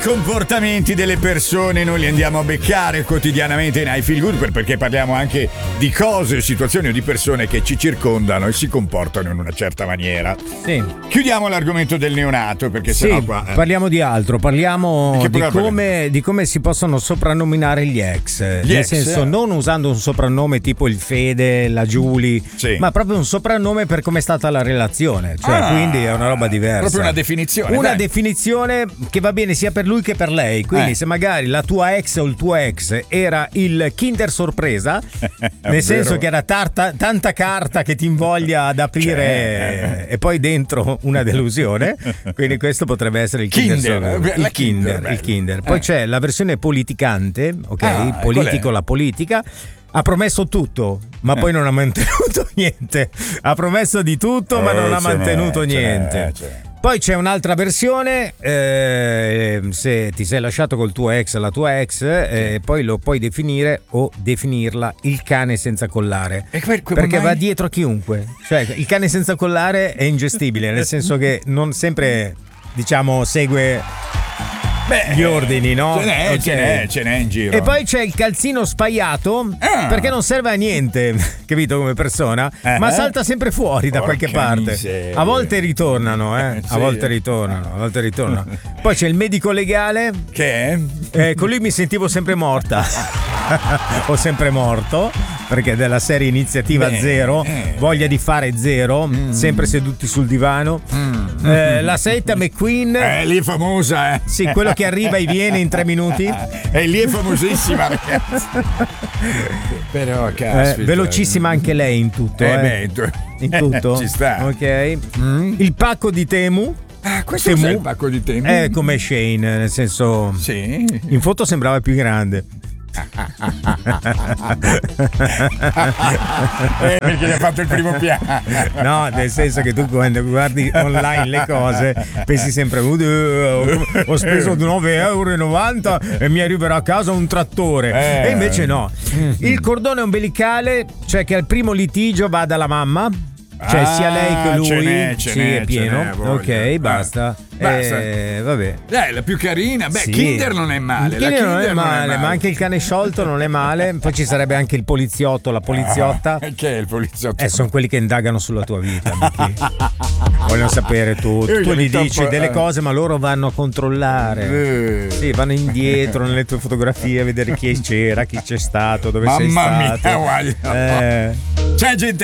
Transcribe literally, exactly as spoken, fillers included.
Comportamenti delle persone noi li andiamo a beccare quotidianamente in I Feel Good, perché parliamo anche di cose, situazioni o di persone che ci circondano e si comportano in una certa maniera. Sì. Chiudiamo l'argomento del neonato, perché sì, sennò qua eh. parliamo di altro, parliamo Di di che come, di come si possono soprannominare gli ex. Gli Nel ex, senso, eh. non usando un soprannome tipo il Fede, la Giulia, Sì. ma proprio un soprannome per come è stata la relazione. Cioè, Ah, quindi è una roba diversa. Proprio una definizione. Una dai. definizione che va bene sia per lui che per lei. Quindi Eh. se magari la tua ex o il tuo ex era il Kinder sorpresa, nel senso che era tarta, tanta carta che ti invoglia ad aprire Cioè, e poi dentro una delusione, quindi questo potrebbe essere il Kinder, Kinder, sor- la il Kinder, Kinder, il Kinder. Poi eh. c'è la versione politicante, ok, Ah, politico qual è? la politica. Ha promesso tutto, ma Eh. poi non ha mantenuto niente. Ha promesso di tutto, ma Eh, non ha ce n'è, mantenuto ce n'è, niente. ce n'è. Poi c'è un'altra versione, eh, se ti sei lasciato col tuo ex o la tua ex, eh, poi lo puoi definire o definirla il cane senza collare. E que- come perché mai? va dietro a chiunque. Cioè, il cane senza collare è ingestibile, nel senso che non sempre, diciamo, segue Beh, gli ordini, no? Ce n'è, Ok. ce n'è, ce n'è in giro. E poi c'è il calzino spaiato, Ah. perché non serve a niente, capito, come persona, Eh. ma salta sempre fuori da Porca qualche parte. miseria. A volte ritornano, eh. Eh, A sì. volte ritornano, a volte ritornano. Poi c'è il medico legale, Che è? eh, con lui mi sentivo sempre morta. O sempre morto, perché della serie Iniziativa Beh, Zero, eh. voglia di fare zero, sempre seduti sul divano. Eh, la setta McQueen, Eh, lì è famosa, eh. sì, quello che arriva e viene in tre minuti. E lì è famosissima, ragazzi. Però, Eh, caspita. velocissima anche lei in tutto, Eh, eh. beh, tu- In tutto. Ci sta. Ok. Il pacco di Temu. Ah, questo Temu. è il pacco di tempo. È come Shane, nel senso, Sì. in foto sembrava più grande. Eh, perché gli ha fatto il primo piano. No, nel senso che tu quando guardi online le cose pensi sempre "Oddio, ho speso nove virgola novanta euro e mi arriverà a casa un trattore". Eh. E invece no. Il cordone ombelicale, cioè che al primo litigio va dalla mamma. Cioè sia lei che Ah, lui, ce n'è, ce sì, n'è, è ce pieno. n'è, voglio. Ok, basta. Basta. Eh, vabbè. Dai, la più carina. Beh, Sì. Kinder non è male. Il la Kinder non è Kinder male, ma anche il cane sciolto non è male. Poi ci sarebbe anche il poliziotto, la poliziotta. Ah, che è il poliziotto? Eh, sono quelli che indagano sulla tua vita, Michi. Vogliono sapere tutto. Io Tu ogni gli dici tanto, delle eh. cose, ma loro vanno a controllare. Eh. Sì, vanno indietro nelle tue fotografie a vedere chi c'era, chi c'è stato, dove sei Mamma stato. mia, guarda. Eh. C'è gente